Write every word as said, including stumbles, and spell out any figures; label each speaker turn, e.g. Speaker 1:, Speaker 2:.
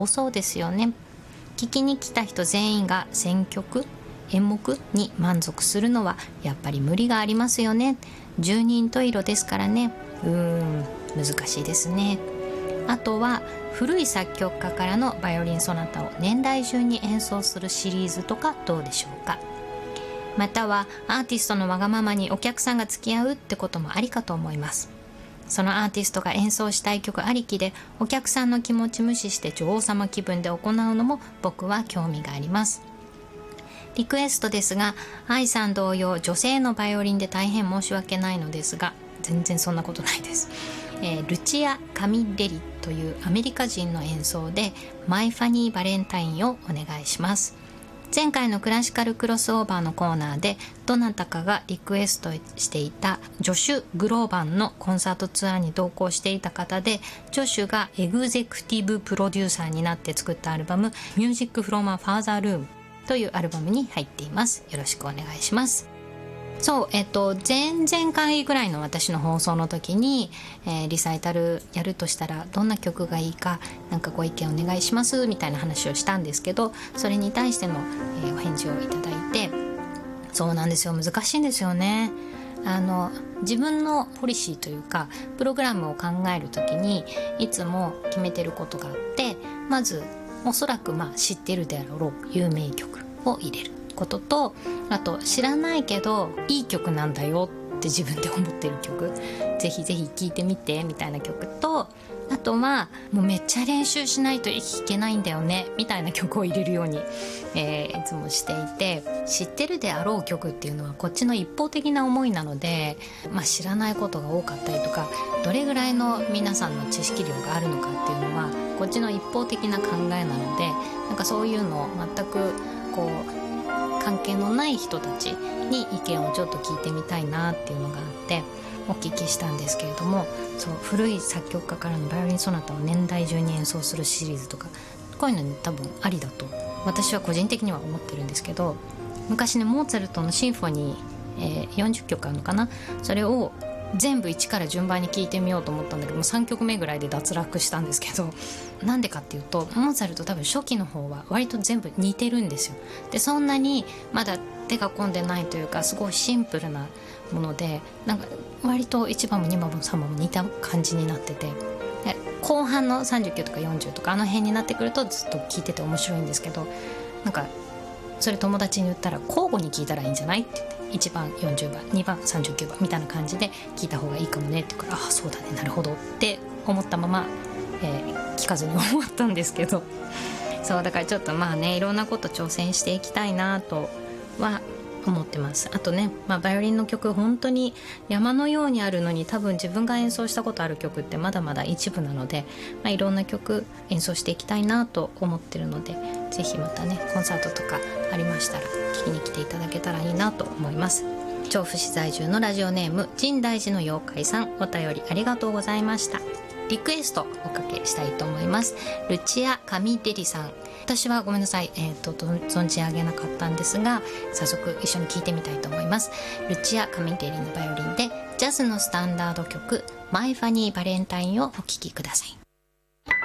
Speaker 1: 多そうですよね。聞きに来た人全員が選曲演目に満足するのはやっぱり無理がありますよね。十人十色ですからね。うーん難しいですね。あとは古い作曲家からのバイオリンソナタを年代順に演奏するシリーズとかどうでしょうか。またはアーティストのわがままにお客さんが付き合うってこともありかと思います。そのアーティストが演奏したい曲ありきでお客さんの気持ち無視して女王様気分で行うのも僕は興味があります。リクエストですが、愛さん同様女性のバイオリンで大変申し訳ないのですが、全然そんなことないです、えー、ルチア・カミレリというアメリカ人の演奏でマイ・ファニー・バレンタインをお願いします。前回のクラシカルクロスオーバーのコーナーでどなたかがリクエストしていたジョシュ・グローバンのコンサートツアーに同行していた方で、ジョシュがエグゼクティブプロデューサーになって作ったアルバムミュージックフロムアファーザールームというアルバムに入っています。よろしくお願いします。そう、えっと前々回ぐらいの私の放送の時に、えー、リサイタルやるとしたらどんな曲がいいかなんかご意見お願いしますみたいな話をしたんですけど、それに対しての、えー、お返事をいただいて、そうなんですよ、難しいんですよね。あの自分のポリシーというかプログラムを考える時にいつも決めてることがあって、まずおそらくまあ知ってるであろう有名曲を入れることと、あと知らないけどいい曲なんだよって自分で思ってる曲、ぜひぜひ聴いてみてみたいな曲と、あとはもうめっちゃ練習しないと弾けないんだよねみたいな曲を入れるように、えー、いつもしていて、知ってるであろう曲っていうのはこっちの一方的な思いなので、まあ、知らないことが多かったりとか、どれぐらいの皆さんの知識量があるのかっていうのはこっちの一方的な考えなので、なんかそういうのを全くこう関係のない人たちに意見をちょっと聞いてみたいなっていうのがあってお聞きしたんですけれども、そう古い作曲家からのバイオリンソナタを年代順に演奏するシリーズとか、こういうのに多分ありだと私は個人的には思ってるんですけど、昔ねモーツァルトのシンフォニー、えー、よんじゅっきょくあるのかな、それを全部一から順番に聴いてみようと思ったんだけどもさんきょくめぐらいで脱落したんですけど、なんでかっていうとモーツァルト多分初期の方は割と全部似てるんですよ。でそんなにまだ手が込んでないというかすごいシンプルなもので、なんか割といちばんもにばんもさんばんも似た感じになってて、で後半のさんじゅっきょくとかよんじゅうとかあの辺になってくるとずっと聴いてて面白いんですけど、なんかそれ友達に言ったら交互に聴いたらいいんじゃないって言って、いちばんよんじゅうばんにばんさんじゅうきゅうばんみたいな感じで聴いた方がいいかもねって言うから、ああそうだねなるほどって思ったまま、えー、聞かずに終わったんですけどそうだからちょっとまあねいろんなこと挑戦していきたいなとは思ってます。あとね、まあ、バイオリンの曲本当に山のようにあるのに多分自分が演奏したことある曲ってまだまだ一部なので、まあ、いろんな曲演奏していきたいなと思ってるので、ぜひまたねコンサートとかありましたら聴きに来ていただけたらいいなと思います。調布市在住のラジオネーム深大寺の妖怪さん、お便りありがとうございました。リクエストおかけしたいと思います。ルチア・カミデリさん、私はごめんなさい、えー、と存じ上げなかったんですが早速一緒に聴いてみたいと思います。ルチア・カミデリのバイオリンでジャズのスタンダード曲マイ・ファニー・バレンタインをお聴きください。